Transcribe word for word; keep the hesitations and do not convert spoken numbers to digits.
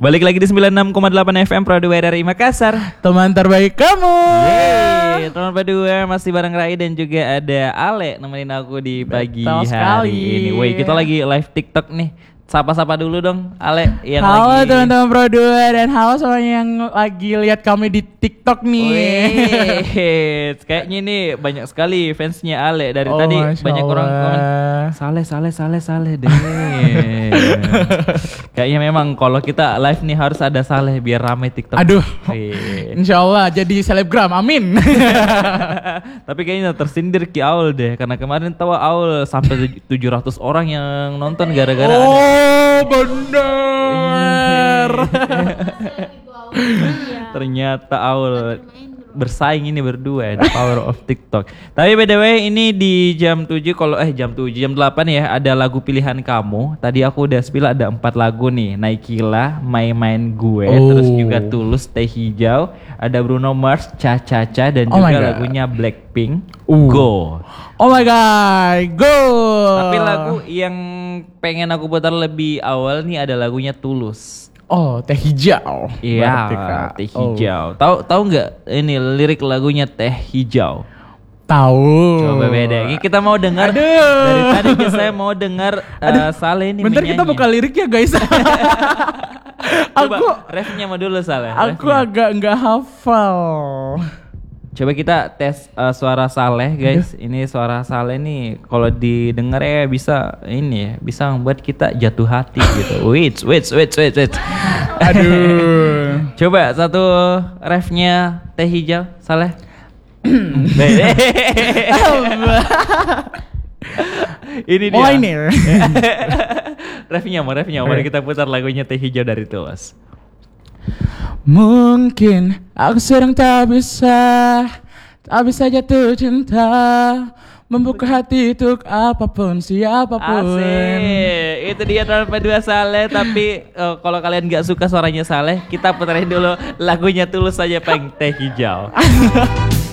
Balik lagi di sembilan puluh enam koma delapan F M Produk dari Makassar. Teman terbaik kamu. Yeay, teman berdua masih bareng Rai dan juga ada Ale nemenin aku di pagi Betul hari sekali. ini. Woi, kita lagi live TikTok nih. Sapa-sapa dulu dong, Ale yang halo lagi. teman-teman Pro dua dan halo semuanya yang lagi lihat kami di TikTok nih. Wih, kayaknya ini banyak sekali fansnya Ale dari Oh, tadi Masya banyak orang Allah. komen Saleh Saleh Saleh Saleh deh. Kayaknya memang kalau kita live nih harus ada Saleh biar ramai TikTok. Aduh. Wih. Insya Allah jadi selebgram, amin. Tapi kayaknya tersindir Ki Aul deh karena kemarin tahu Aul sampai tujuh ratus orang yang nonton gara-gara ada. Oh bener. Ternyata Aul bersaing ini berdua, the power of TikTok. Tapi by the way ini di jam tujuh kalau eh jam tujuh jam delapan ya ada lagu pilihan kamu. Tadi aku udah spill ada empat lagu nih. Naikila, Main Main Gue, Oh. terus juga Tulus, Teh Hijau, ada Bruno Mars, Cha Cha Cha dan Oh my juga God. lagunya Blackpink, Uh. Go. Oh my god, go. Tapi lagu yang pengen aku putar lebih awal nih ada lagunya Tulus. Oh, Teh Hijau. Iya, Berarti, Kak. Teh Oh. Hijau. Tahu tahu nggak ini lirik lagunya Teh Hijau? Tahu. Coba beda. Ini kita mau dengar. Aduh. Dari tadi ke saya mau dengar uh, Saleh ini Bentar kita menyanyi. buka lirik ya guys. Coba aku refnya mau dulu Saleh. aku refnya. agak nggak hafal. Coba kita tes uh, suara Saleh guys. Ini suara Saleh nih kalau didengar ya bisa ini ya, bisa membuat kita jatuh hati gitu. Wait, wait, wait, wait, wait. Aduh. Coba satu refnya Teh Hijau Saleh. Ini dia. Mulai nih. refnya mau refnya mari kita putar lagunya Teh Hijau dari Tulus. Mungkin aku sedang tak bisa, tak bisa jatuh cinta, membuka hati untuk apapun, siapapun. Asik. Itu dia tanpa dua Saleh. Tapi eh, kalau kalian gak suka suaranya Saleh, kita puterin dulu lagunya Tulus saja Peng Teh Hijau.